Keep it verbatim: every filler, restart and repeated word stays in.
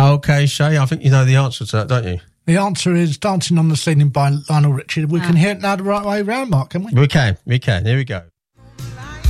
Okay, Shay, I think you know the answer to that, don't you? The answer is Dancing on the Ceiling by Lionel Richie. We Ah. can hear it now the right way round, Mark, can we? We can, we can. Here we go.